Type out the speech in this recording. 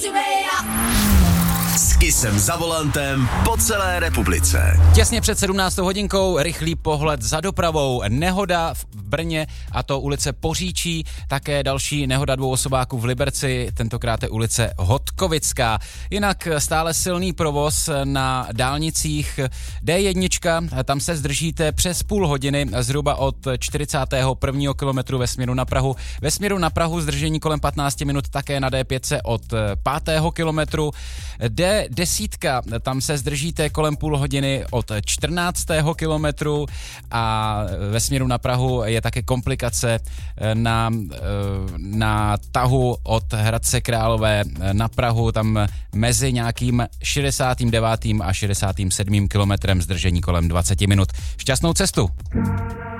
S Kissem za volantem po celé republice. Těsně před 17. hodinkou rychlý pohled za dopravou. Nehoda v Brně, a to ulice Poříčí, také další nehoda 2 osobáků v Liberci, tentokrát je ulice Hodkovická. Jinak stále silný provoz na dálnicích D1, tam se zdržíte přes půl hodiny, zhruba od 41. kilometru ve směru na Prahu. Ve směru na Prahu zdržení kolem 15 minut také na D5 od 5. kilometru. D10, tam se zdržíte kolem půl hodiny od 14. kilometru a ve směru na Prahu je také komplikace na tahu od Hradce Králové na Prahu, tam mezi nějakým 69. a 67. kilometrem zdržení kolem 20 minut. Šťastnou cestu!